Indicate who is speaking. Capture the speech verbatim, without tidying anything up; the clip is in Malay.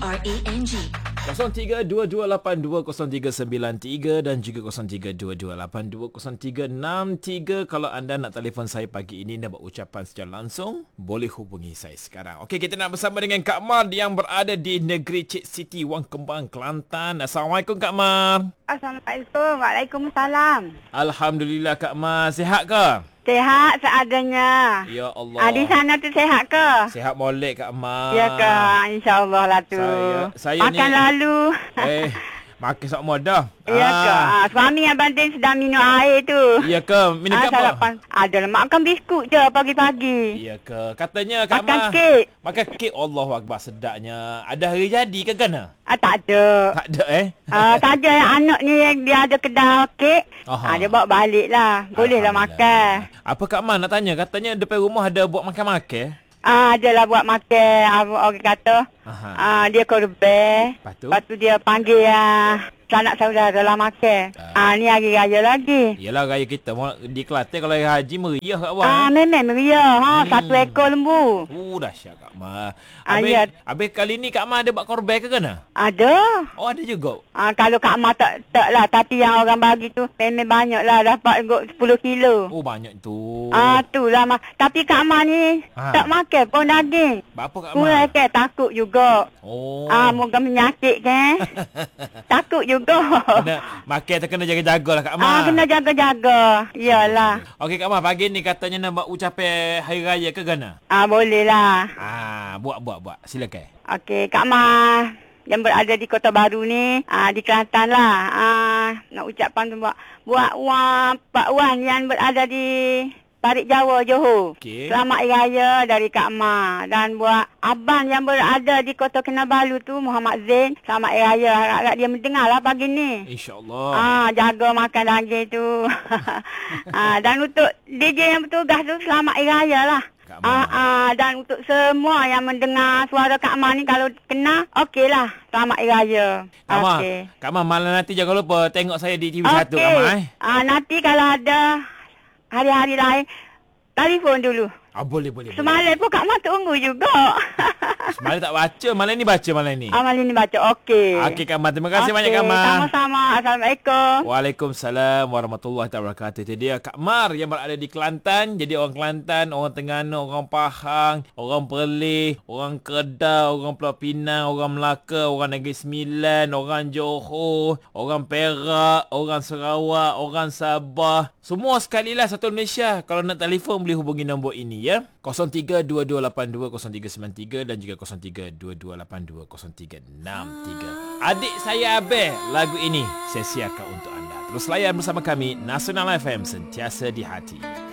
Speaker 1: R A N G.
Speaker 2: kosong tiga dua dua lapan dua kosong tiga sembilan tiga dan juga kosong tiga dua dua lapan dua kosong tiga enam tiga. Kalau anda nak telefon saya pagi ini dan buat ucapan secara langsung, boleh hubungi saya sekarang. Okey, kita nak bersama dengan Kak Mar yang berada di negeri Cik Siti, Wang Kembang, Kelantan. Assalamualaikum Kak Mar.
Speaker 3: Assalamualaikum. Waalaikumsalam.
Speaker 2: Alhamdulillah Kak Mar, sihat ke?
Speaker 3: Sihat seadanya.
Speaker 2: Ya Allah.
Speaker 3: Ah, di sana tu sihat ke?
Speaker 2: Sihat molek Kak Mar.
Speaker 3: Ya ke? InsyaAllah lah tu.
Speaker 2: Saya, saya
Speaker 3: Makan
Speaker 2: ni,
Speaker 3: lalu.
Speaker 2: Eh, makan sok dah.
Speaker 3: Ya ke? Ah, suami Abang Din sedang minum air tu.
Speaker 2: Ya ke? Minum
Speaker 3: Ah,
Speaker 2: apa?
Speaker 3: sarapan. Ada lah. Makan biskut je pagi-pagi.
Speaker 2: Ya ke? Katanya Kak
Speaker 3: Makan
Speaker 2: Mar.
Speaker 3: kek.
Speaker 2: Makan kek. Allahu Akbar, sedapnya. Ada hari jadi ke kan?
Speaker 3: Ah, tak ada.
Speaker 2: Tak ada eh?
Speaker 3: Ah, saja yang anak ni yang dia ada kedai kek.
Speaker 2: Aha.
Speaker 3: Ah, dia bawa balik lah. Boleh lah makan.
Speaker 2: Apa Kak Man nak tanya? Katanya depan rumah ada buat makan-makan.
Speaker 3: Ah, adalah buat makan. Ah, orang kata.
Speaker 2: Aha.
Speaker 3: Ah, dia korban.
Speaker 2: Lepas tu?
Speaker 3: Lepas tu dia panggil ah, sanak saudara lah makan. Ah, ni hari raya lagi.
Speaker 2: Yalah raya kita mau di Kelantan kalau hari haji meriah Kak Wan.
Speaker 3: Ah, memang meriah. Ha,
Speaker 2: Hmm.
Speaker 3: satu ekor lembu.
Speaker 2: Uh, dahsyat Kak Man.
Speaker 3: Ah,
Speaker 2: Habis,
Speaker 3: ya.
Speaker 2: habis kali ni Kak Man ada buat korban ke kan?
Speaker 3: Ada.
Speaker 2: Oh, ada juga.
Speaker 3: Ah, kalau Kak Mak tak, tak lah. Tapi yang orang bagi tu memang banyak lah. Dapat kot sepuluh kilo.
Speaker 2: Oh, banyak tu.
Speaker 3: Ah, tu lah. Ma- Tapi Kak Mak ni
Speaker 2: Ah.
Speaker 3: tak makan pun daging.
Speaker 2: Apa Kak Man?
Speaker 3: Kurang kan takut juga.
Speaker 2: Oh.
Speaker 3: Ah, moga menyakit kan. Takut juga.
Speaker 2: Kena, makan tu kena jaga-jaga lah Kak Man.
Speaker 3: Ah, kena jaga-jaga. Iyalah.
Speaker 2: Okey Kak Man, pagi ni katanya nak buat ucapan hari raya ke kan?
Speaker 3: Ah, boleh lah.
Speaker 2: Ah, buat buat buat. Silakan.
Speaker 3: Okey, Kak Ma yang berada di Kota Baru ni, ah, di Kelantan lah. Ah, nak ucapkan tu buat buat Wan, Pak Wan yang berada di Tarik Jawa, Johor.
Speaker 2: Okey.
Speaker 3: Selamat Hari Raya dari Kak Ma. Dan buat abang yang berada di Kota Kinabalu tu, Muhammad Zain. Selamat Hari Raya. Harap-harap dia mendengar lah pagi ni.
Speaker 2: InsyaAllah.
Speaker 3: Ah, jaga makan daging tu. ah, dan untuk D J yang bertugas tu, selamat Hari Raya lah.
Speaker 2: Kak Ma.
Speaker 3: Ah, ah, dan untuk semua yang mendengar suara Kak Ma ni, kalau kena, okeylah. Selamat Hari Raya.
Speaker 2: Kak Ma,
Speaker 3: Okey.
Speaker 2: Kak Ma, malam nanti jangan lupa tengok saya di T V satu Kak Ma eh.
Speaker 3: Ah, nanti kalau ada hari-hari lain, telefon dulu.
Speaker 2: Ah, boleh boleh. boleh.
Speaker 3: Semalam pun Kak Ma tunggu juga.
Speaker 2: Semalam tak baca, malam ni baca malam ni.
Speaker 3: Amal ini baca, okey.
Speaker 2: Okey Kak Ma, terima kasih
Speaker 3: Okey,
Speaker 2: banyak Kak Ma.
Speaker 3: Sama-sama. Assalamualaikum.
Speaker 2: Waalaikumsalam warahmatullahi wabarakatuh. Itu dia Kak Mar yang berada di Kelantan. Jadi orang Kelantan, orang Terengganu, orang Pahang, orang Perlis, orang Kedah, orang Pulau Pinang, orang Melaka, orang Negeri Sembilan, orang Johor, orang Perak, orang Sarawak, orang Sabah. Semua sekali lah satu Malaysia. Kalau nak telefon boleh hubungi nombor ini ya. kosong tiga dua dua lapan dua kosong tiga sembilan tiga dan juga kosong tiga dua dua lapan dua kosong tiga enam tiga. Adik saya Abel, lagu ini saya siapkan untuk anda. Terus layan bersama kami Nasional F M, sentiasa di hati.